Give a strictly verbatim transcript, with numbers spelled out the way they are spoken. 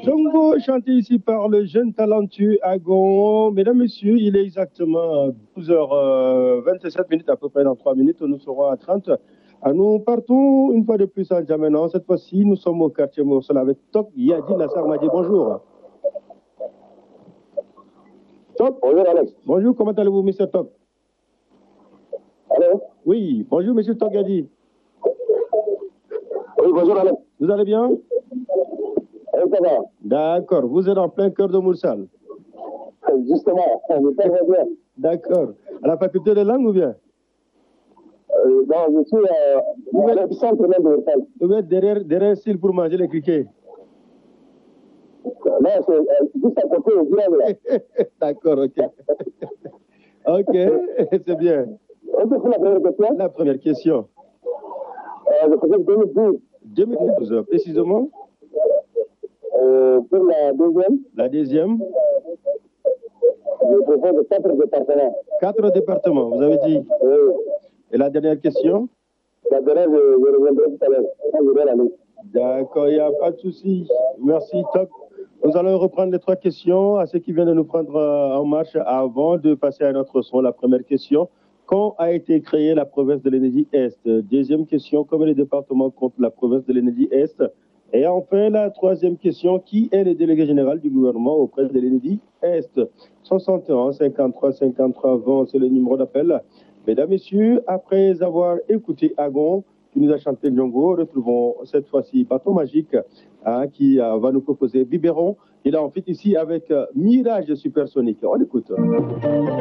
Djongo, chanté ici par le jeune talentueux Agon. Mesdames, Messieurs, il est exactement douze heures vingt-sept minutes, à peu près dans trois minutes. Nous serons à trente. Nous partons une fois de plus en Djamena. Cette fois-ci, nous sommes au quartier Morsol avec Tok Yadi Nassar Madi. Bonjour. Tok. Bonjour, Alex. Bonjour, comment allez-vous, monsieur Tok? Allô? Oui, bonjour, monsieur Tok Yadi. Oui, bonjour, Alex. Vous allez bien? Oui, ça va. D'accord, vous êtes en plein cœur de Moursal. Justement, je parle bien. D'accord. À la faculté de langue ou bien? Euh, non, je suis euh, à l'épicentre même de Moursal. Vous êtes derrière, derrière Syl pour manger les criquets? Non, c'est euh, juste à côté au village. D'accord, ok. Ok, c'est bien. On peut faire la première question? La première question. Euh, je faisais deux mille douze. deux mille douze, précisément? Euh, pour la deuxième, La deuxième? je propose quatre départements. Quatre départements, vous avez dit? Oui. Et la dernière question? La dernière, je, je reviendrai tout à l'heure. Je vais la liste. D'accord, il n'y a pas de souci. Merci, Top. Nous allons reprendre les trois questions à ceux qui viennent de nous prendre en marche avant de passer à notre son. La première question, quand a été créée la province de l'Enedi-Est? Deuxième question, comment les départements comptent la province de l'Enedi-Est? Et enfin, la troisième question, qui est le délégué général du gouvernement auprès de l'Enedi-Est? soixante et un, cinquante-trois, cinquante-trois, vingt, c'est le numéro d'appel. Mesdames, Messieurs, après avoir écouté Agon, qui nous a chanté Djongo, retrouvons cette fois-ci Bateau Magique, hein, qui euh, va nous proposer Biberon. Il est en fait ici avec euh, Mirage Supersonique. On écoute.